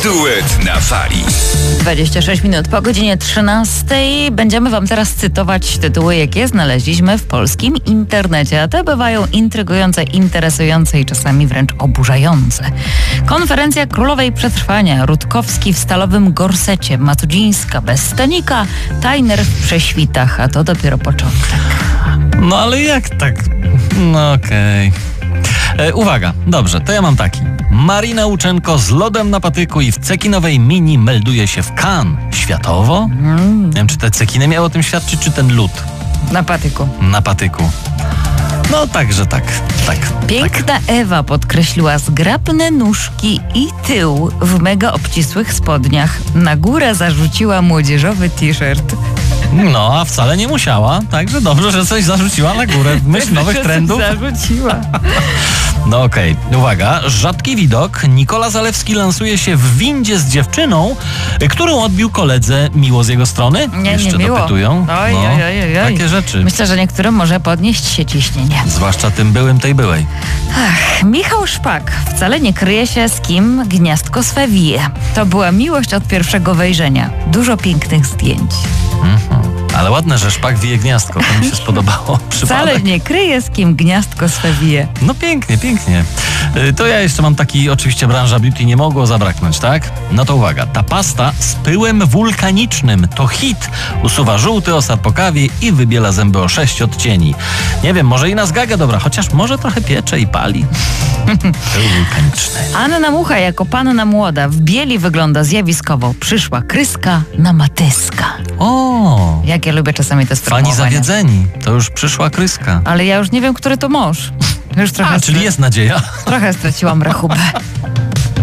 Duet na fali. 26 minut po godzinie 13. Będziemy wam teraz cytować tytuły, jakie znaleźliśmy w polskim internecie. A te bywają intrygujące, interesujące i czasami wręcz oburzające. Konferencja Królowej Przetrwania, Rutkowski w stalowym gorsecie, Matudzińska bez stanika, Tajner w prześwitach, a to dopiero początek. No ale jak tak? No okej. Uwaga, dobrze, to ja mam taki. Marina Łuczenko z lodem na patyku i w cekinowej mini melduje się w Cannes. Światowo? Nie wiem, czy te cekiny miały o tym świadczyć, czy ten lód? Na patyku. Na patyku. No także tak. Piękna Ewa podkreśliła zgrabne nóżki i tył w mega obcisłych spodniach. Na górę zarzuciła młodzieżowy t-shirt. No, a wcale nie musiała, także dobrze, że coś zarzuciła na górę w myśl nowych trendów. Zarzuciła. No okej, uwaga, rzadki widok. Nikola Zalewski lansuje się w windzie z dziewczyną, którą odbił koledze. Miło z jego strony? Jeszcze nie miło. dopytują. Oj. Takie rzeczy. Myślę, że niektórym może podnieść się ciśnienie. Zwłaszcza tym byłym, tej byłej. Michał Szpak wcale nie kryje się, z kim gniazdko swe wije. To była miłość od pierwszego wejrzenia. Dużo pięknych zdjęć. Ale ładne, że Szpak wije gniazdko. To mi się spodobało. Wcale nie kryje, z kim gniazdko swe wije. No pięknie. To ja jeszcze mam taki, oczywiście branża beauty nie mogło zabraknąć, tak? No to uwaga, ta pasta z pyłem wulkanicznym to hit. Usuwa żółty osad po kawie i wybiela zęby o 6 odcieni. Nie wiem, może i na zgagę dobra, chociaż może trochę piecze i pali. Pył wulkaniczny. Anna Mucha jako panna młoda w bieli wygląda zjawiskowo. Przyszła kryska na matyska. O! Jak ja lubię czasami te Fani sformułowania. zawiedzeni. To już przyszła kryska. Ale ja już nie wiem, który to mąż. Już trochę Czyli jest nadzieja. Trochę straciłam rachubę.